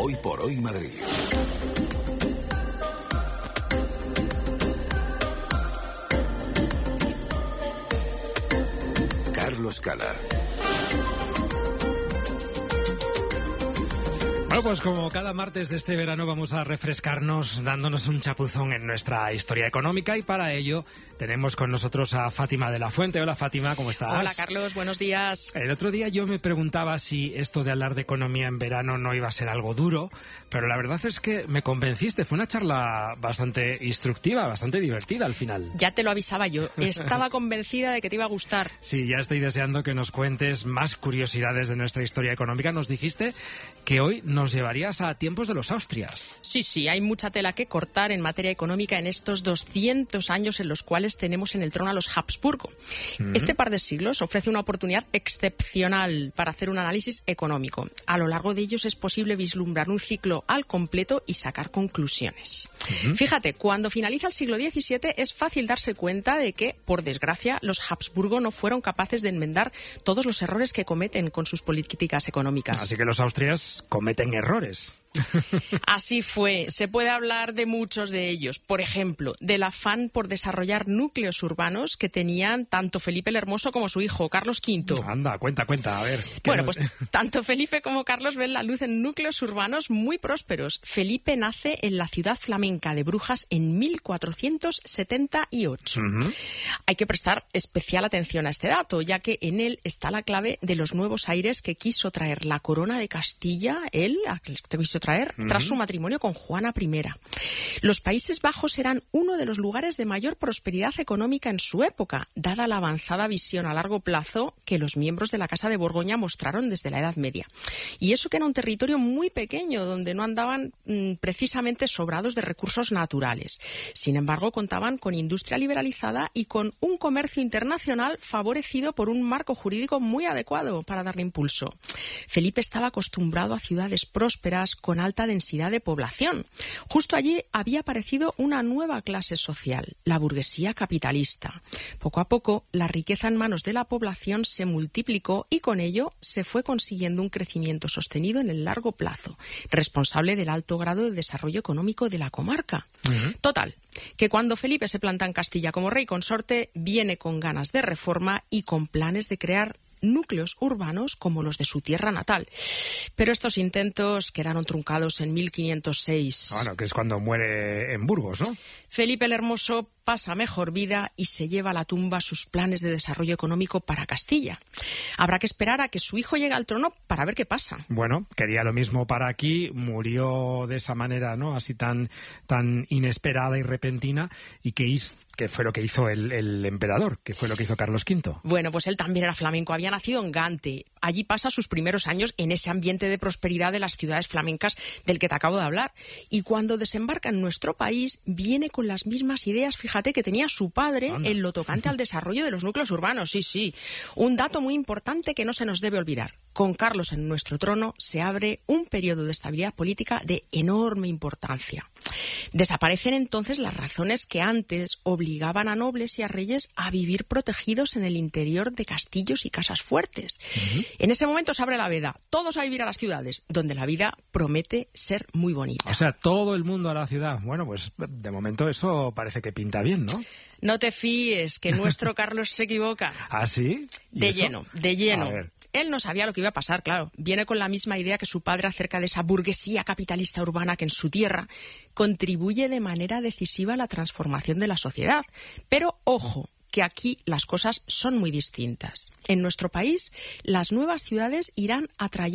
Hoy por hoy Madrid. Carlos Cala. Bueno, pues como cada martes de este verano vamos a refrescarnos dándonos un chapuzón en nuestra historia económica y para ello tenemos con nosotros a Fátima de la Fuente. Hola Fátima, ¿cómo estás? Hola Carlos, buenos días. El otro día yo me preguntaba si esto de hablar de economía en verano no iba a ser algo duro, pero la verdad es que me convenciste. Fue una charla bastante instructiva, bastante divertida al final. Ya te lo avisaba yo, estaba convencida de que te iba a gustar. Sí, ya estoy deseando que nos cuentes más curiosidades de nuestra historia económica. Nos dijiste que hoy nos llevarías a tiempos de los Austrias. Sí, hay mucha tela que cortar en materia económica en estos 200 años en los cuales tenemos en el trono a los Habsburgo. Este par de siglos ofrece una oportunidad excepcional para hacer un análisis económico. A lo largo de ellos es posible vislumbrar un ciclo al completo y sacar conclusiones. Fíjate, cuando finaliza el siglo XVII es fácil darse cuenta de que, por desgracia, los Habsburgo no fueron capaces de enmendar todos los errores que cometen con sus políticas económicas. Así que los Austrias cometen errores. Así fue. Se puede hablar de muchos de ellos. Por ejemplo, del afán por desarrollar núcleos urbanos que tenían tanto Felipe el Hermoso como su hijo, Carlos V. Anda, cuenta, a ver. Bueno, pues tanto Felipe como Carlos ven la luz en núcleos urbanos muy prósperos. Felipe nace en la ciudad flamenca de Brujas en 1478. Hay que prestar especial atención a este dato, ya que en él está la clave de los nuevos aires que quiso traer la corona de Castilla, tras su matrimonio con Juana I. Los Países Bajos eran uno de los lugares de mayor prosperidad económica en su época, dada la avanzada visión a largo plazo que los miembros de la Casa de Borgoña mostraron desde la Edad Media. Y eso que era un territorio muy pequeño, donde no andaban precisamente sobrados de recursos naturales. Sin embargo, contaban con industria liberalizada y con un comercio internacional favorecido por un marco jurídico muy adecuado para darle impulso. Felipe estaba acostumbrado a ciudades prósperas con alta densidad de población. Justo allí había aparecido una nueva clase social, la burguesía capitalista. Poco a poco, la riqueza en manos de la población se multiplicó y con ello se fue consiguiendo un crecimiento sostenido en el largo plazo, responsable del alto grado de desarrollo económico de la comarca. Total, que cuando Felipe se planta en Castilla como rey consorte, viene con ganas de reforma y con planes de crear núcleos urbanos como los de su tierra natal. Pero estos intentos quedaron truncados en 1506. Bueno, que es cuando muere en Burgos, ¿no? Felipe el Hermoso pasa mejor vida y se lleva a la tumba sus planes de desarrollo económico para Castilla. Habrá que esperar a que su hijo llegue al trono para ver qué pasa. Bueno, quería lo mismo para aquí, murió de esa manera, ¿no? Así tan inesperada y repentina, y que fue lo que hizo el emperador, que fue lo que hizo Carlos V. Bueno, pues él también era flamenco, había nacido en Gante. Allí pasa sus primeros años en ese ambiente de prosperidad de las ciudades flamencas del que te acabo de hablar. Y cuando desembarca en nuestro país, viene con las mismas ideas, fíjate, que tenía su padre en lo tocante al desarrollo de los núcleos urbanos. Sí. Un dato muy importante que no se nos debe olvidar. Con Carlos en nuestro trono se abre un periodo de estabilidad política de enorme importancia. Desaparecen entonces las razones que antes obligaban a nobles y a reyes a vivir protegidos en el interior de castillos y casas fuertes. En ese momento se abre la veda, todos a vivir a las ciudades, donde la vida promete ser muy bonita. O sea, todo el mundo a la ciudad. Bueno, pues de momento eso parece que pinta bien, ¿no? No te fíes, que nuestro Carlos se equivoca. ¿Ah, sí? De lleno. A ver. Él no sabía lo que iba a pasar, claro. Viene con la misma idea que su padre acerca de esa burguesía capitalista urbana que en su tierra contribuye de manera decisiva a la transformación de la sociedad. Pero, ojo, que aquí las cosas son muy distintas. En nuestro país, las nuevas ciudades irán atrayendo